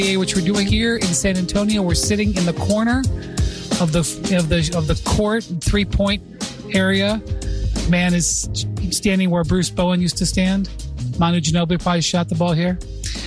Which we're doing here in San Antonio. We're sitting in the corner of the court, 3-point area. Man is standing where Bruce Bowen used to stand. Manu Ginobili probably shot the ball here.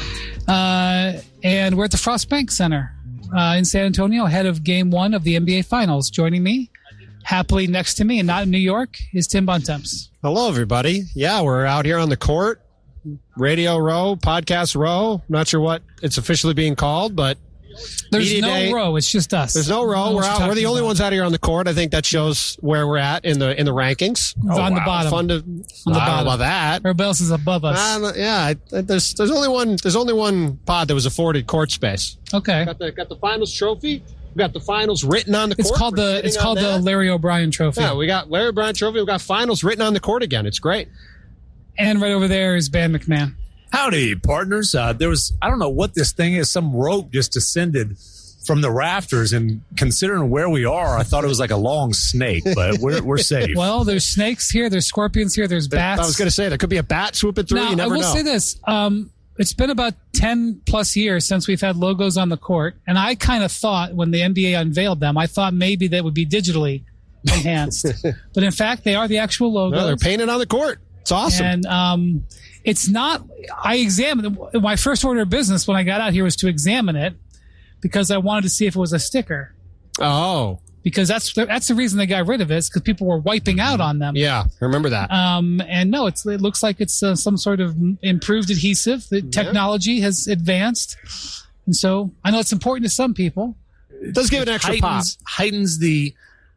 And we're at the Frost Bank Center in San Antonio, ahead of Game 1 of the NBA Finals. Joining me, happily next to me, and not in New York, is Tim Bontemps. Hello, everybody. Yeah, we're out here on the court. Radio Row, Podcast Row. Not sure what it's officially being called, but there's no row. It's just us. There's no row. We're the only ones out here on the court. I think that shows where we're at in the rankings. It's on the bottom. Fun to, on the bottom. I don't know about that. Everybody else is above us. There's only one pod that was afforded court space. Okay. Got the finals trophy. We got the finals written on the court. It's called the Larry O'Brien Trophy. Yeah, we got Larry O'Brien Trophy. We got finals written on the court again. It's great. And right over there is Ben McMahon. Howdy, partners. There was, I don't know what this thing is, some rope just descended from the rafters, and considering where we are, I thought it was like a long snake, but we're safe. Well, there's snakes here, there's scorpions here, there's bats. I was going to say, there could be a bat swooping through. Now, you never know. I will say this. It's been about 10 plus years since we've had logos on the court, and I kind of thought when the NBA unveiled them, I thought maybe they would be digitally enhanced. But in fact, they are the actual logos. No, they're painted on the court. It's awesome. And it's not, I examined, my first order of business when I got out here was to examine it because I wanted to see if it was a sticker. Oh. Because that's the reason they got rid of it, is because people were wiping out on them. Yeah, I remember that. And no, it looks like it's some sort of improved adhesive. The technology has advanced. And so I know it's important to some people. It does give it an extra pop. Heightens the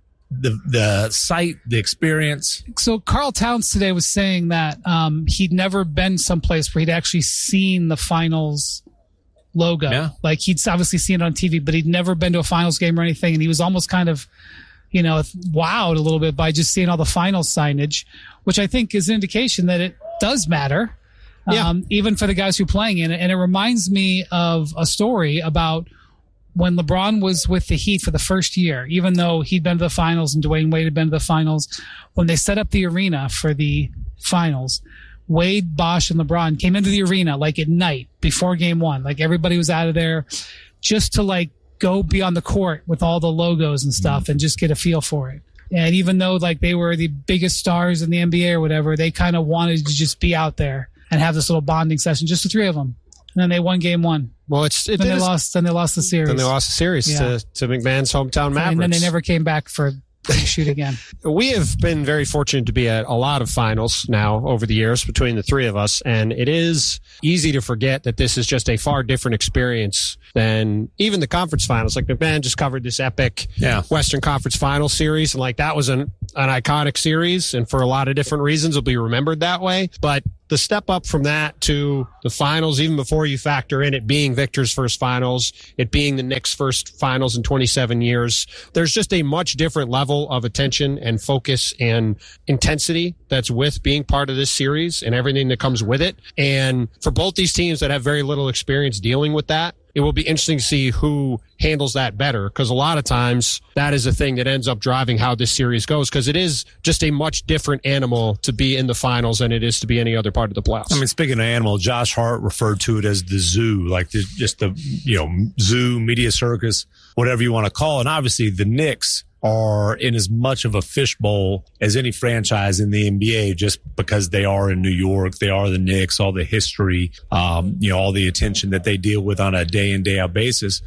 sight, the experience. So Karl Towns today was saying that he'd never been someplace where he'd actually seen the finals logo. Yeah. Like he'd obviously seen it on TV, but he'd never been to a finals game or anything. And he was almost kind of, wowed a little bit by just seeing all the finals signage, which I think is an indication that it does matter, even for the guys who are playing in it. And it reminds me of a story about when LeBron was with the Heat for the first year, even though he'd been to the finals and Dwayne Wade had been to the finals, when they set up the arena for the finals, Wade, Bosh, and LeBron came into the arena like at night before Game 1. Like everybody was out of there just to go be on the court with all the logos and stuff and just get a feel for it. And even though they were the biggest stars in the NBA or whatever, they kind of wanted to just be out there and have this little bonding session, just the three of them. And then they won Game 1. Well, Then they lost the series. Then they lost the series to McMahon's hometown Mavericks. And then they never came back for shoot again. We have been very fortunate to be at a lot of finals now over the years between the three of us, and it is easy to forget that this is just a far different experience than even the conference finals. Like McMahon just covered this epic Western Conference Finals series, and that was an iconic series, and for a lot of different reasons will be remembered that way. But the step up from that to the finals, even before you factor in it being Victor's first finals, it being the Knicks' first finals in 27 years, there's just a much different level of attention and focus and intensity that's with being part of this series and everything that comes with it. And for both these teams that have very little experience dealing with that, it will be interesting to see who handles that better, because a lot of times that is the thing that ends up driving how this series goes, because it is just a much different animal to be in the finals than it is to be any other part of the playoffs. I mean, speaking of animal, Josh Hart referred to it as the zoo, just the zoo, media circus, whatever you want to call it. And obviously the Knicks are in as much of a fishbowl as any franchise in the NBA, just because they are in New York, they are the Knicks, all the history, all the attention that they deal with on a day in, day out basis.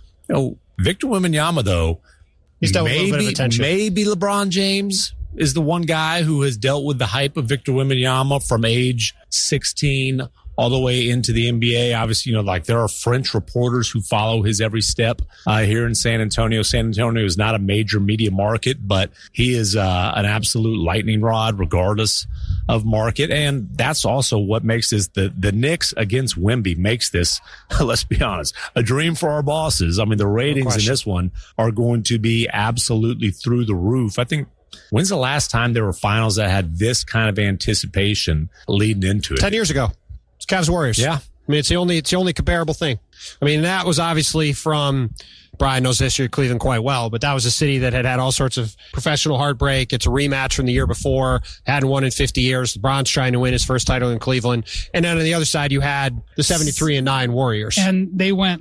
Victor Wembanyama, though, he's dealt with a little bit of attention. Maybe LeBron James is the one guy who has dealt with the hype of Victor Wembanyama from age 16 all the way into the NBA. Obviously, there are French reporters who follow his every step here in San Antonio. San Antonio is not a major media market, but he is an absolute lightning rod regardless of market. And that's also what makes this, the Knicks against Wemby makes this, let's be honest, a dream for our bosses. I mean, the ratings in this one are going to be absolutely through the roof. I think, when's the last time there were finals that had this kind of anticipation leading into it? 10 years ago. It's Cavs Warriors. Yeah. I mean, it's the only comparable thing. I mean, that was obviously from Brian knows the history of Cleveland quite well, but that was a city that had all sorts of professional heartbreak. It's a rematch from the year before, hadn't won in 50 years. LeBron's trying to win his first title in Cleveland. And then on the other side, you had the 73-9 Warriors. And they went,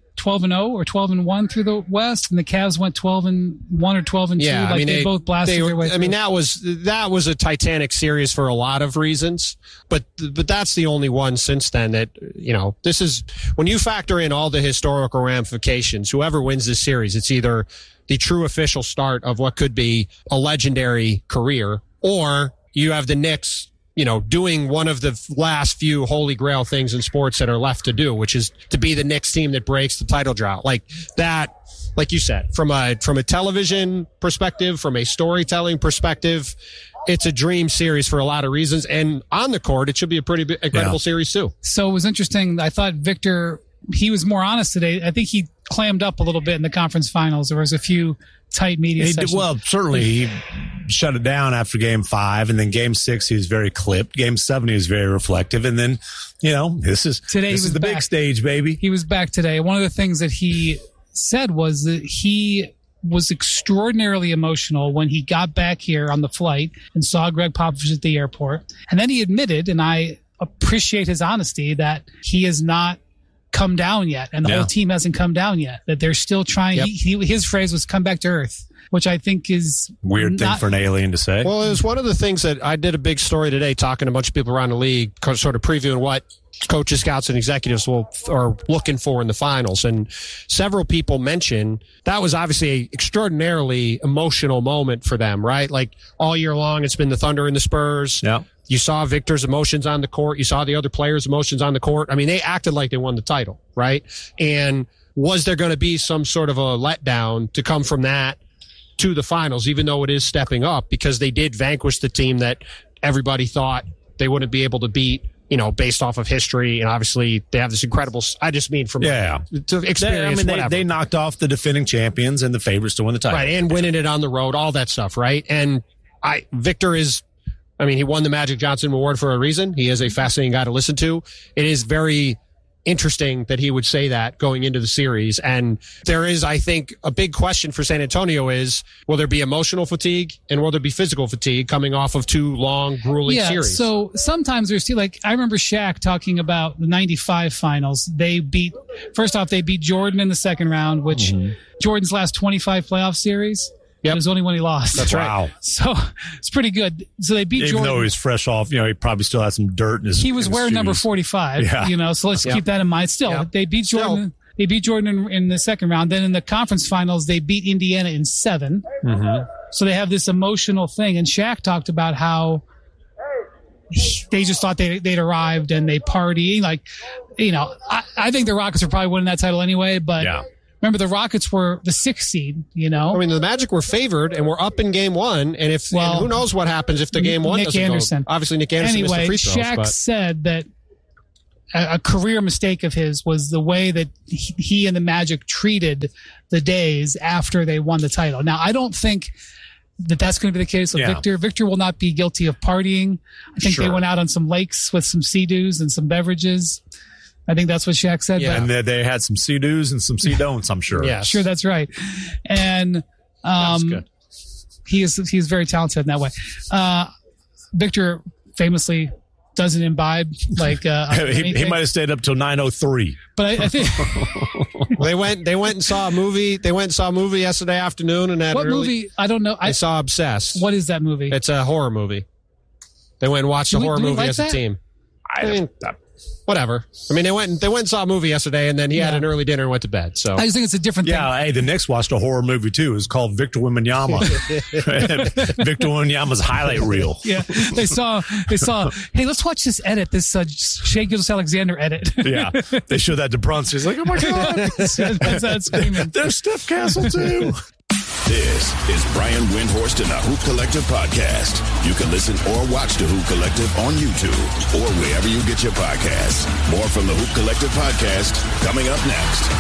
12-0 or 12-1 through the West, and the Cavs went 12-1 or 12-2. Yeah, they both blasted their way through. I mean, that was a titanic series for a lot of reasons, but that's the only one since then that, this is, when you factor in all the historical ramifications, whoever wins this series, it's either the true official start of what could be a legendary career, or you have the Knicks doing one of the last few holy grail things in sports that are left to do, which is to be the Knicks team that breaks the title drought. Like that, like you said, from a television perspective, from a storytelling perspective, it's a dream series for a lot of reasons. And on the court, it should be a pretty incredible series too. So it was interesting. I thought Victor, he was more honest today. I think he clammed up a little bit in the conference finals. There was a few tight media sessions. Well, certainly he shut it down after Game 5, and then Game 6 he was very clipped. Game 7 he was very reflective, and then this is the big stage, baby. He was back today. One of the things that he said was that he was extraordinarily emotional when he got back here on the flight and saw Greg Popovich at the airport, and then he admitted, and I appreciate his honesty, that he has not come down yet, and the whole team hasn't come down yet, that they're still trying. Yep. His phrase was come back to earth, which I think is weird thing for an alien to say. Well, it was one of the things that I did a big story today, talking to a bunch of people around the league, sort of previewing what coaches, scouts, and executives are looking for in the finals. And several people mentioned that was obviously an extraordinarily emotional moment for them, right? Like all year long, it's been the Thunder and the Spurs. Yeah. You saw Victor's emotions on the court. You saw the other players' emotions on the court. I mean, they acted like they won the title, right? And was there going to be some sort of a letdown to come from that to the finals, even though it is stepping up, because they did vanquish the team that everybody thought they wouldn't be able to beat, based off of history. And obviously they have this incredible, I just mean from to experience. They knocked off the defending champions and the favorites to win the title. Right. And winning it on the road, all that stuff. Right. And Victor is, he won the Magic Johnson Award for a reason. He is a fascinating guy to listen to. It is very interesting that he would say that going into the series. And there is, I think, a big question for San Antonio is, will there be emotional fatigue and will there be physical fatigue coming off of two long, grueling series? So sometimes there's I remember Shaq talking about the 95 finals. They beat Jordan in the second round, which Jordan's last 25 playoff series. Yep. It was only when he lost. That's right. Wow. So it's pretty good. So they beat Jordan. Even though he was fresh off, he probably still had some dirt in his He was wearing number 45, so let's keep that in mind. Still, they beat Jordan. They beat Jordan in the second round. Then in the conference finals, they beat Indiana in 7. Mm-hmm. So they have this emotional thing. And Shaq talked about how they just thought they'd arrived and they party. I think the Rockets are probably winning that title anyway, but remember, the Rockets were the 6th seed, the Magic were favored and were up in game 1. And and who knows what happens if the game 1 doesn't Anderson. go. Obviously, Nick Anderson missed the free throws. Shaq said that a career mistake of his was the way that he and the Magic treated the days after they won the title. Now, I don't think that's going to be the case with Victor will not be guilty of partying. I think they went out on some lakes with some Sea-Doos and some beverages. I think that's what Shaq said. Yeah, and they had some Sea-Doos and some Sea-Don'ts, I'm sure. Yeah, sure, that's right. And that's good. He's very talented in that way. Victor famously doesn't imbibe he might have stayed up till 9:03. But I think they went and saw a movie. They went and saw a movie yesterday afternoon, and what movie? I don't know. I saw Obsessed. What is that movie? It's a horror movie. They went and watched a horror movie as a team. Whatever. They went and saw a movie yesterday, and then he had an early dinner and went to bed. So I just think it's a different thing. Yeah, hey, the Knicks watched a horror movie too. It's called Victor Wembanyama. Victor Wembanyama's highlight reel. Yeah, they saw. Hey, let's watch this edit. This Shai Gilgeous-Alexander edit. Yeah, they showed that to Brunson. He's like, oh my god, screaming. There's Steph Castle too. This is Brian Windhorst and the Hoop Collective podcast. You can listen or watch the Hoop Collective on YouTube or wherever you get your podcasts. More from the Hoop Collective podcast coming up next.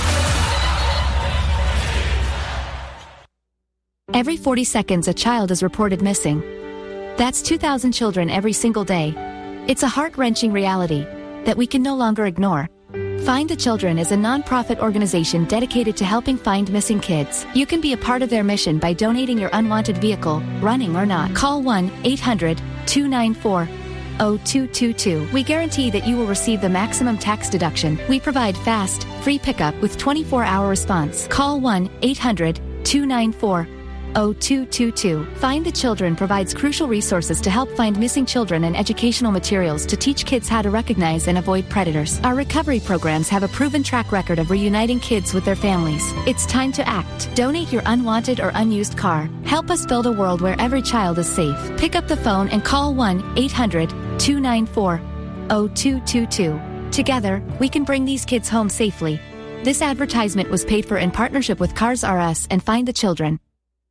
Every 40 seconds, a child is reported missing. That's 2,000 children every single day. It's a heart-wrenching reality that we can no longer ignore. Find the Children is a nonprofit organization dedicated to helping find missing kids. You can be a part of their mission by donating your unwanted vehicle, running or not. Call 1-800-294-0222. We guarantee that you will receive the maximum tax deduction. We provide fast, free pickup with 24-hour response. Call 1-800-294-0222. Find the Children provides crucial resources to help find missing children and educational materials to teach kids how to recognize and avoid predators. Our recovery programs have a proven track record of reuniting kids with their families. It's time to act. Donate your unwanted or unused car. Help us build a world where every child is safe. Pick up the phone and call 1-800-294-0222. Together, we can bring these kids home safely. This advertisement was paid for in partnership with Cars R Us and Find the Children.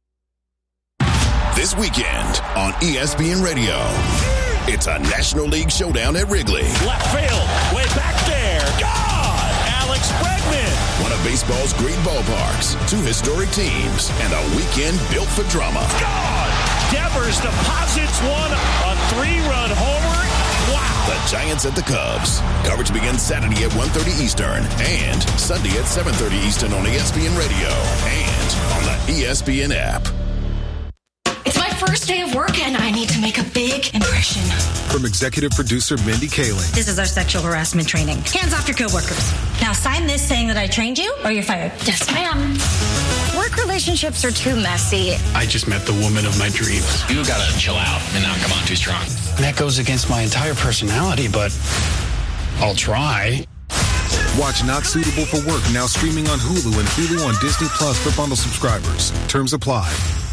This weekend on ESPN Radio, it's a National League showdown at Wrigley. Left field, way back there. God! Alex Bregman. One of baseball's great ballparks, two historic teams, and a weekend built for drama. God! Devers deposits one, a 3-run homer. Wow! The Giants at the Cubs. Coverage begins Saturday at 1:30 Eastern and Sunday at 7:30 Eastern on ESPN Radio and on the ESPN app. It's my first day of work, and I need to make a big impression. From executive producer Mindy Kaling. This is our sexual harassment training. Hands off your coworkers. Now sign this saying that I trained you, or you're fired. Yes, ma'am. Work relationships are too messy. I just met the woman of my dreams. You gotta chill out and not come on too strong. That goes against my entire personality, but I'll try. Watch Not Suitable for Work now streaming on Hulu and Hulu on Disney Plus for bundle subscribers. Terms apply.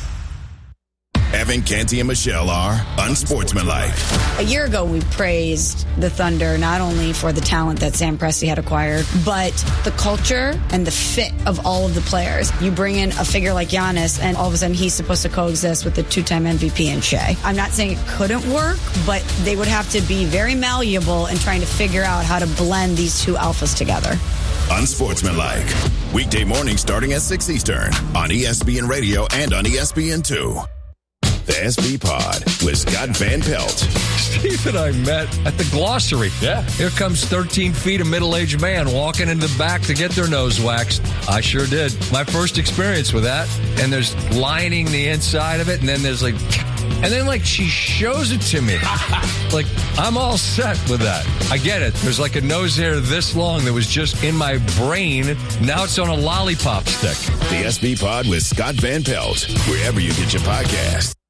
Evan, Canty, and Michelle are unsportsmanlike. A year ago, we praised the Thunder not only for the talent that Sam Presti had acquired, but the culture and the fit of all of the players. You bring in a figure like Giannis, and all of a sudden he's supposed to coexist with the two-time MVP in Shea. I'm not saying it couldn't work, but they would have to be very malleable in trying to figure out how to blend these two alphas together. Unsportsmanlike. Weekday morning starting at 6 Eastern on ESPN Radio and on ESPN2. The SB Pod with Scott Van Pelt. Steve and I met at the Glossary. Yeah. Here comes 13 feet of middle-aged man walking into the back to get their nose waxed. I sure did. My first experience with that. And there's lining the inside of it, and then there's like... And then, she shows it to me. I'm all set with that. I get it. There's a nose hair this long that was just in my brain. Now it's on a lollipop stick. The SB Pod with Scott Van Pelt, wherever you get your podcasts.